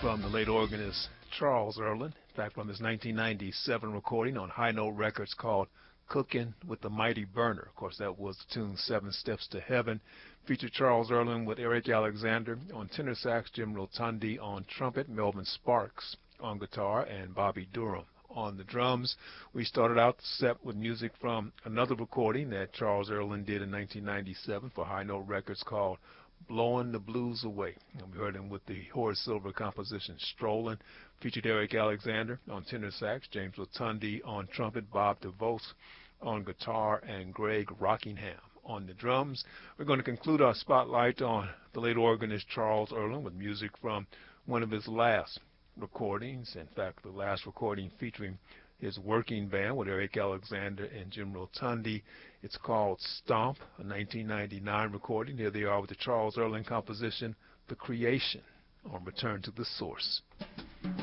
from the late organist Charles Earland, in fact from his 1997 recording on High Note Records called Cookin' with the Mighty Burner. Of course, that was the tune Seven Steps to Heaven. Featured Charles Earland with Eric Alexander on tenor sax, Jim Rotundi on trumpet, Melvin Sparks on guitar, and Bobby Durham on the drums. We started out the set with music from another recording that Charles Earland did in 1997 for High Note Records called Blowing the Blues Away. And we heard him with the Horace Silver composition Strolling. Featured Eric Alexander on tenor sax, James Rotundi on trumpet, Bob DeVos on guitar, and Greg Rockingham on the drums. We're going to conclude our spotlight on the late organist Charles Earland with music from one of his last recordings. In fact, the last recording featuring his working band with Eric Alexander and Jim Rotundi. It's called Stomp, a 1999 recording. Here they are with the Charles Earland composition, The Creation, on Return to the Source.